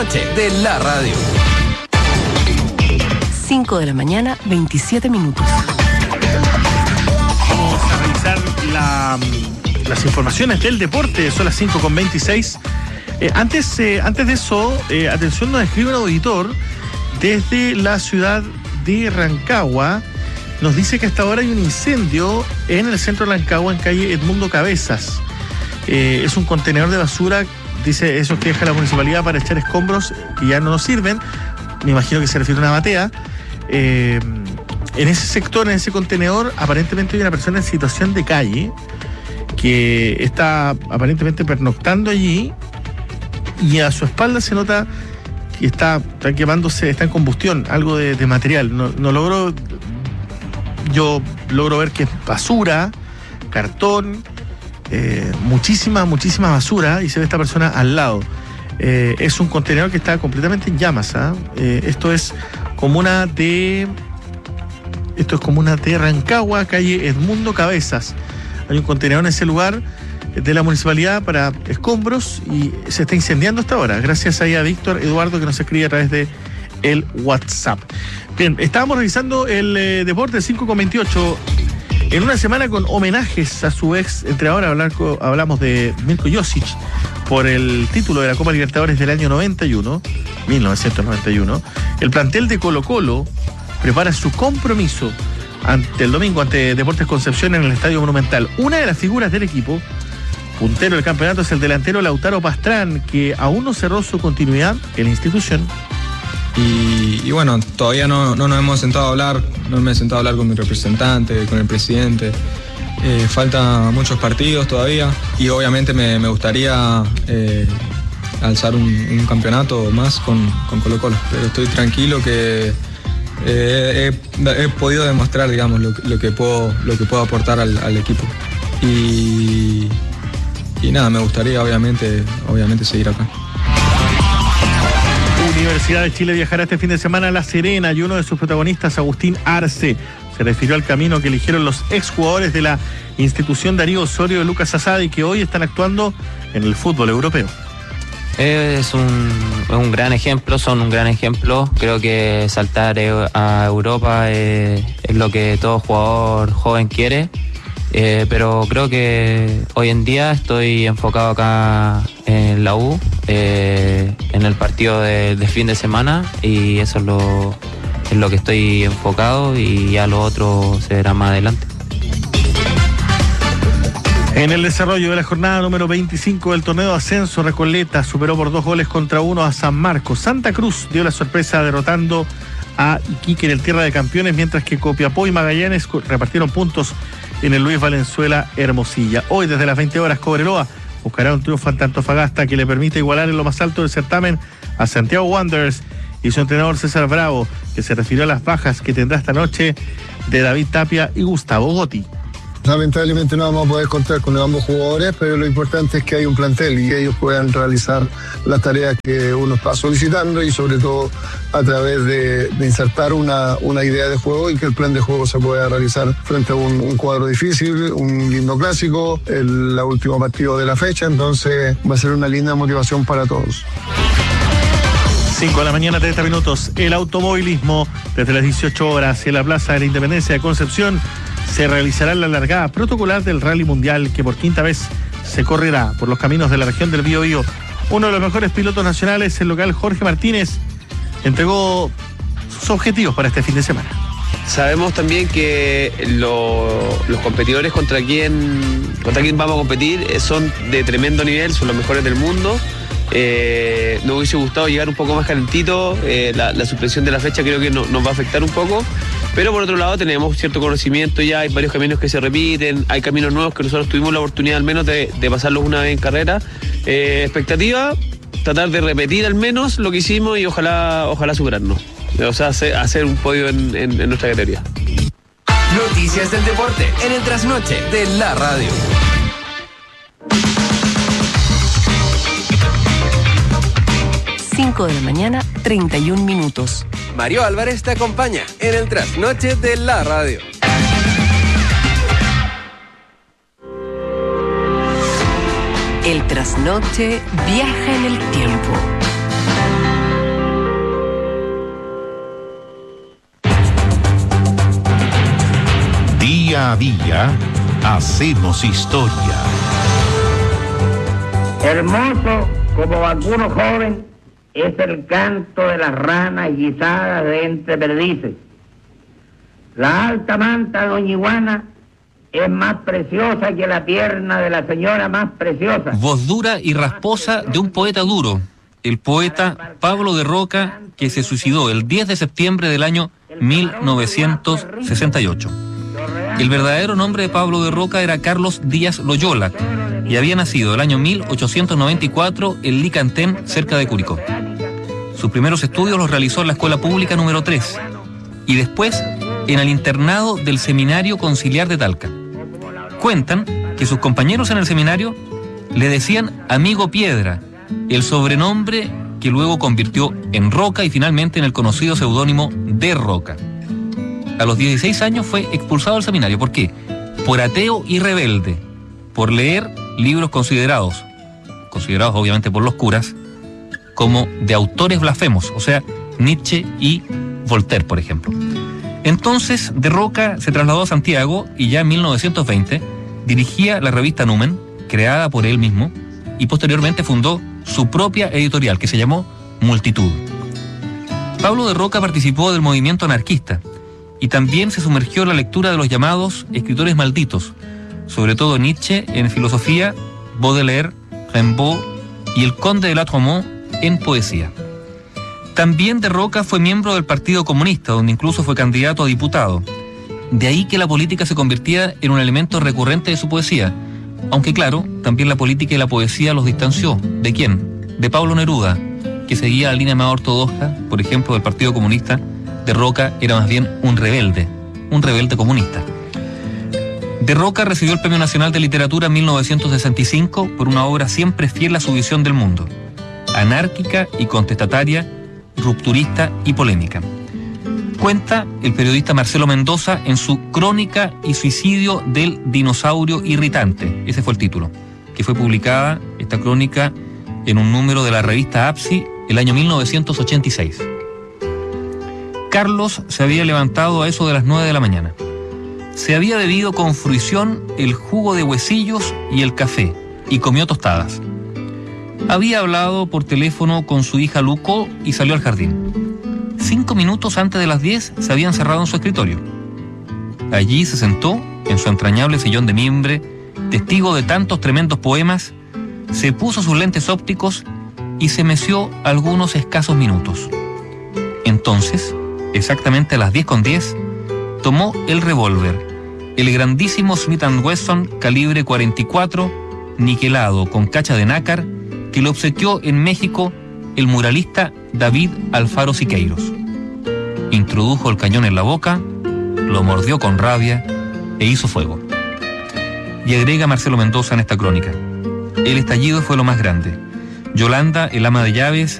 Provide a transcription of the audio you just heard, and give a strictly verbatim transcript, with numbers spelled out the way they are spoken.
De la radio. cinco de la mañana, veintisiete minutos. Vamos a revisar la, las informaciones del deporte. Son las cinco con veintiséis. Eh, antes, eh, antes de eso, eh, atención, nos escribe un auditor desde la ciudad de Rancagua. Nos dice que hasta ahora hay un incendio en el centro de Rancagua, en calle Edmundo Cabezas. Eh, es un contenedor de basura. Dice, esos que deja la municipalidad para echar escombros que ya no nos sirven. Me imagino que se refiere a una batea. Eh, en ese sector, en ese contenedor, aparentemente hay una persona en situación de calle que está aparentemente pernoctando allí, y a su espalda se nota que está, está quemándose, está en combustión, algo de, de material. No, no logro, yo logro ver que es basura, cartón, Eh, muchísima, muchísima basura, y se ve esta persona al lado. Eh, es un contenedor que está completamente en llamas. ¿eh? Eh, esto es comuna de. Esto es comuna de Rancagua, calle Edmundo Cabezas. Hay un contenedor en ese lugar de la municipalidad para escombros y se está incendiando hasta ahora. Gracias ahí a Víctor Eduardo, que nos escribe a través de el WhatsApp. Bien, estábamos revisando el eh, deporte cinco con veintiocho. En una semana con homenajes a su ex entrenador, hablamos de Milko Josic por el título de la Copa Libertadores del año noventa y uno, mil novecientos noventa y uno. El plantel de Colo-Colo prepara su compromiso ante el domingo ante Deportes Concepción en el Estadio Monumental. Una de las figuras del equipo, puntero del campeonato, es el delantero Lautaro Pastrán, que aún no cerró su continuidad en la institución. Y, y bueno, todavía no, no nos hemos sentado a hablar, no me he sentado a hablar con mi representante, con el presidente. Eh, faltan muchos partidos todavía y obviamente me, me gustaría eh, alzar un, un campeonato más con, con Colo-Colo. Pero estoy tranquilo que eh, he, he podido demostrar, digamos, lo, lo, que, puedo, lo que puedo aportar al, al equipo. Y, y nada, me gustaría obviamente, obviamente seguir acá. Universidad de Chile viajará este fin de semana a La Serena, y uno de sus protagonistas, Agustín Arce, se refirió al camino que eligieron los exjugadores de la institución Darío Osorio y Lucas Asadi, que hoy están actuando en el fútbol europeo. Es un, es un gran ejemplo, son un gran ejemplo. Creo que saltar a Europa es, es lo que todo jugador joven quiere. Eh, pero creo que hoy en día estoy enfocado acá en la U, eh, en el partido de, de fin de semana, y eso es lo, es lo que estoy enfocado, y ya lo otro se verá más adelante. En el desarrollo de la jornada número veinticinco del torneo de ascenso, Recoleta superó por dos goles contra uno a San Marcos. Santa Cruz dio la sorpresa derrotando a Iquique en el Tierra de Campeones, mientras que Copiapó y Magallanes repartieron puntos en el Luis Valenzuela Hermosilla. Hoy desde las veinte horas Cobreloa buscará un triunfo ante Antofagasta que le permite igualar en lo más alto del certamen a Santiago Wanderers y su entrenador César Bravo, que se refirió a las bajas que tendrá esta noche de David Tapia y Gustavo Gotti. Lamentablemente no vamos a poder contar con ambos jugadores, pero lo importante es que hay un plantel y que ellos puedan realizar las tareas que uno está solicitando, y sobre todo a través de, de insertar una, una idea de juego y que el plan de juego se pueda realizar frente a un, un cuadro difícil, un lindo clásico, el, el último partido de la fecha. Entonces va a ser una linda motivación para todos. cinco de la mañana, treinta minutos. El automovilismo desde las dieciocho horas en la Plaza de la Independencia de Concepción se realizará la largada protocolar del Rally Mundial, que por quinta vez se correrá por los caminos de la región del Biobío. Uno de los mejores pilotos nacionales, el local Jorge Martínez, entregó sus objetivos para este fin de semana. Sabemos también que lo, los competidores contra quien, contra quien vamos a competir son de tremendo nivel, son los mejores del mundo. Eh, nos hubiese gustado llegar un poco más calentito, eh, la, la suspensión de la fecha creo que no, nos va a afectar un poco, pero por otro lado tenemos cierto conocimiento ya, hay varios caminos que se repiten, hay caminos nuevos que nosotros tuvimos la oportunidad al menos de, de pasarlos una vez en carrera. Eh, expectativa, tratar de repetir al menos lo que hicimos y ojalá, ojalá superarnos, o sea, hacer, hacer un podio en, en, en nuestra categoría. Noticias del deporte en el trasnoche de la radio. cinco de la mañana, treinta y un minutos. Mario Álvarez te acompaña en el trasnoche de la radio. El trasnoche viaja en el tiempo. Día a día hacemos historia. Hermoso como vacuno joven es el canto de las ranas guisadas de entre perdices. La alta manta de Doña Iguana es más preciosa que la pierna de la señora más preciosa. Voz dura y rasposa de un poeta duro, el poeta Pablo de Roca, que se suicidó el diez de septiembre del año mil novecientos sesenta y ocho. El verdadero nombre de Pablo de Roca era Carlos Díaz Loyola y había nacido el año mil ochocientos noventa y cuatro en Licantén, cerca de Curicó. Sus primeros estudios los realizó en la Escuela Pública número tres y después en el internado del Seminario Conciliar de Talca. Cuentan que sus compañeros en el seminario le decían Amigo Piedra, el sobrenombre que luego convirtió en Roca y finalmente en el conocido seudónimo de Roca. A los dieciséis años fue expulsado del seminario. ¿Por qué? Por ateo y rebelde, por leer libros considerados, considerados obviamente por los curas, como de autores blasfemos, o sea, Nietzsche y Voltaire, por ejemplo. Entonces, de Roca se trasladó a Santiago y ya en mil novecientos veinte dirigía la revista Numen, creada por él mismo, y posteriormente fundó su propia editorial que se llamó Multitud. Pablo de Roca participó del movimiento anarquista y también se sumergió en la lectura de los llamados escritores malditos, sobre todo Nietzsche en filosofía, Baudelaire, Rimbaud y el conde de La Tremont en poesía. También de Roca fue miembro del Partido Comunista, donde incluso fue candidato a diputado. De ahí que la política se convirtiera en un elemento recurrente de su poesía, aunque claro, también la política y la poesía los distanció. ¿De quién? De Pablo Neruda, que seguía la línea más ortodoxa, por ejemplo, del Partido Comunista. De Roca era más bien un rebelde, un rebelde comunista. De Roca recibió el Premio Nacional de Literatura en mil novecientos sesenta y cinco por una obra siempre fiel a su visión del mundo, anárquica y contestataria, rupturista y polémica. Cuenta el periodista Marcelo Mendoza en su Crónica y Suicidio del Dinosaurio Irritante, ese fue el título, que fue publicada esta crónica en un número de la revista A P S I el año mil novecientos ochenta y seis. Carlos se había levantado a eso de las nueve de la mañana. Se había bebido con fruición el jugo de huesillos y el café, y comió tostadas. Había hablado por teléfono con su hija Luco y salió al jardín. Cinco minutos antes de las diez se había encerrado en su escritorio. Allí se sentó en su entrañable sillón de mimbre, testigo de tantos tremendos poemas, se puso sus lentes ópticos y se meció algunos escasos minutos. Entonces, exactamente a las diez con diez, tomó el revólver, el grandísimo Smith and Wesson calibre cuarenta y cuatro, niquelado con cacha de nácar, que le obsequió en México el muralista David Alfaro Siqueiros. Introdujo el cañón en la boca, lo mordió con rabia e hizo fuego. Y agrega Marcelo Mendoza en esta crónica: el estallido fue lo más grande. Yolanda, el ama de llaves,